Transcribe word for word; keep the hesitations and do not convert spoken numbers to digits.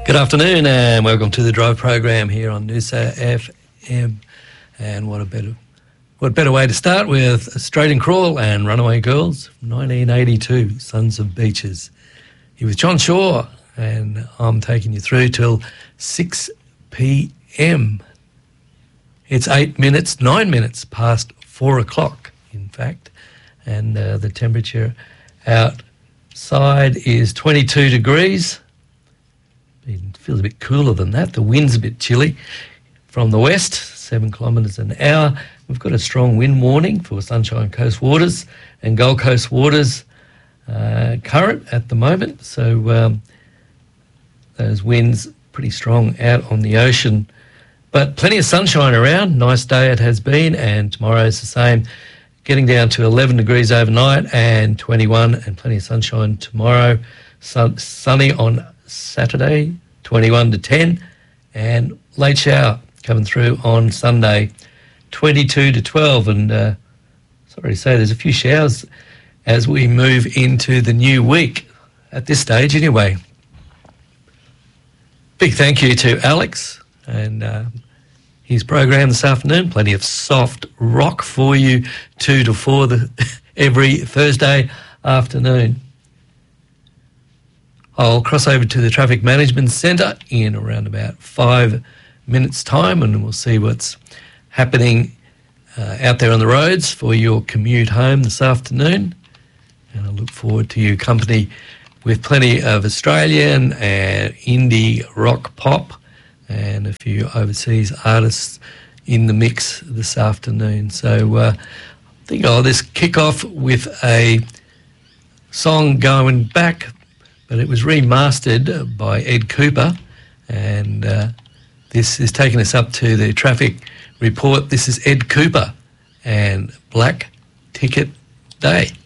Good afternoon and welcome to the Drive program here on Noosa F M. And what a better what better way to start with Straight and Crawl and Runaway Girls from nineteen eighty-two, Sons of Beaches. Here with John Shaw, and I'm taking you through till six p m. It's eight minutes, nine minutes past four o'clock, in fact, and uh, the temperature outside is twenty-two degrees. It feels a bit cooler than that. The wind's a bit chilly from the west, seven kilometres an hour. We've got a strong wind warning for Sunshine Coast waters and Gold Coast waters uh, current at the moment. So um, those winds pretty strong out on the ocean. But plenty of sunshine around. Nice day it has been, and tomorrow's the same. Getting down to eleven degrees overnight and twenty-one, and plenty of sunshine tomorrow. Sun, sunny on Saturday, twenty-one to ten, and late shower coming through on Sunday, twenty-two to twelve. And uh, sorry to say, there's a few showers as we move into the new week at this stage anyway. Big thank you to Alex and uh, his program this afternoon. Plenty of soft rock for you, two to four the, every Thursday afternoon. I'll cross over to the Traffic Management Centre in around about five minutes' time, and we'll see what's happening uh, out there on the roads for your commute home this afternoon. And I look forward to your company with plenty of Australian and indie rock pop and a few overseas artists in the mix this afternoon. So uh, I think I'll just kick off with a song going back, but it was remastered by Ed Cooper, and uh, this is taking us up to the traffic report. This is Ed Cooper and Black Ticket Day.